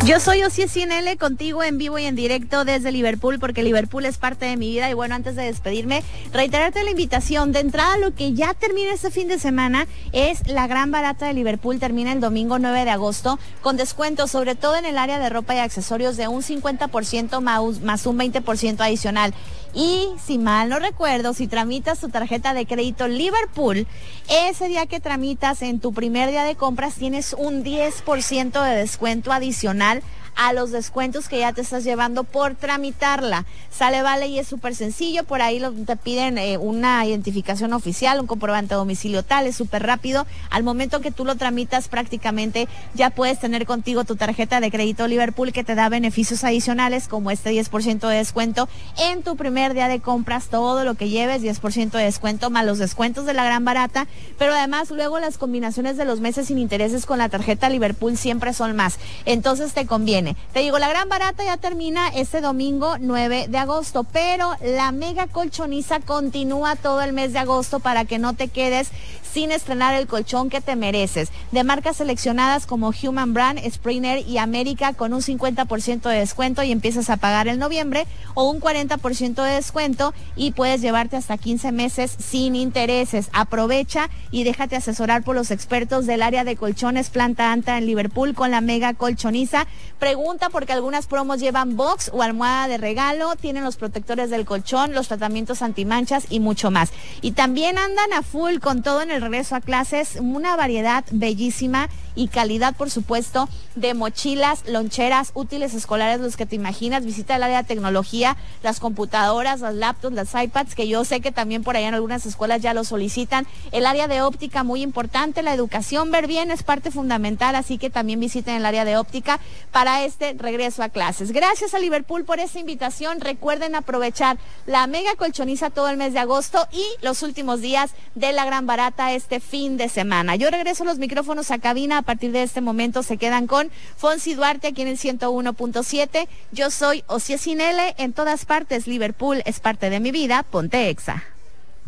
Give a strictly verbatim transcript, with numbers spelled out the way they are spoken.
Yo soy Ossie Cinele, contigo en vivo y en directo desde Liverpool, porque Liverpool es parte de mi vida. Y bueno, antes de despedirme, reiterarte la invitación. De entrada, lo que ya termina este fin de semana es la gran barata de Liverpool. Termina el domingo nueve de agosto con descuentos, sobre todo en el área de ropa y accesorios, de un cincuenta por ciento más, más un veinte por ciento adicional. Y si mal no recuerdo, si tramitas tu tarjeta de crédito Liverpool, ese día que tramitas en tu primer día de compras tienes un diez por ciento de descuento adicional a los descuentos que ya te estás llevando por tramitarla. Sale, vale, y es súper sencillo. Por ahí lo, te piden eh, una identificación oficial, un comprobante de domicilio tal, es súper rápido. Al momento que tú lo tramitas, prácticamente ya puedes tener contigo tu tarjeta de crédito Liverpool, que te da beneficios adicionales como este diez por ciento de descuento en tu primer día de compras. Todo lo que lleves, diez por ciento de descuento, más los descuentos de la gran barata. Pero además luego las combinaciones de los meses sin intereses con la tarjeta Liverpool siempre son más. Entonces te conviene. Te digo, la gran barata ya termina este domingo nueve de agosto, pero la mega colchoniza continúa todo el mes de agosto para que no te quedes sin estrenar el colchón que te mereces. De marcas seleccionadas como Human Brand, Springer y América, con un cincuenta por ciento de descuento y empiezas a pagar en noviembre, o un cuarenta por ciento de descuento y puedes llevarte hasta quince meses sin intereses. Aprovecha y déjate asesorar por los expertos del área de colchones planta alta en Liverpool con la mega colchoniza. Pregunta porque algunas promos llevan box o almohada de regalo, tienen los protectores del colchón, los tratamientos antimanchas y mucho más. Y también andan a full con todo en el regreso a clases, una variedad bellísima y calidad, por supuesto, de mochilas, loncheras, útiles escolares, los que te imaginas. Visita el área de tecnología, las computadoras, las laptops, las iPads, que yo sé que también por allá en algunas escuelas ya lo solicitan. El área de óptica, muy importante, la educación, ver bien es parte fundamental, así que también visiten el área de óptica para este regreso a clases. Gracias a Liverpool por esta invitación. Recuerden aprovechar la mega colchoniza todo el mes de agosto y los últimos días de la gran barata este fin de semana. Yo regreso los micrófonos a cabina. A partir de este momento se quedan con Fonsi Duarte aquí en el ciento uno punto siete. Yo soy Ossie Cinele, en todas partes Liverpool es parte de mi vida. Ponte Exa.